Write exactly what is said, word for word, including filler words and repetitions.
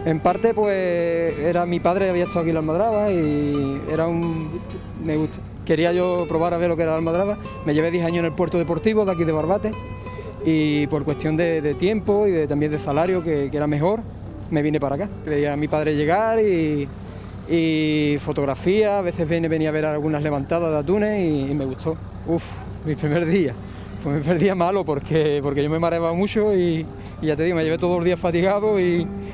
En parte, pues, era mi padre, había estado aquí en la Almadraba y era un... me gusta. Quería yo probar a ver lo que era la Almadraba. Me llevé diez años en el puerto deportivo de aquí de Barbate y por cuestión de, de tiempo y de, también de salario, que, que era mejor, me vine para acá. Veía a mi padre llegar y, y fotografía, a veces venía, venía a ver algunas levantadas de atunes y, y me gustó. Uf, mi primer día. Fue mi primer día malo porque, porque yo me mareaba mucho y, y ya te digo, me llevé todos los días fatigado y...